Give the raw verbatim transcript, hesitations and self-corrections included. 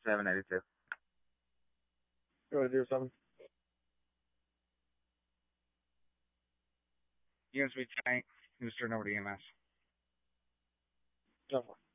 seven eighty-two. Go to zero seven. Units be tight. Units turn over to E M S. ten four.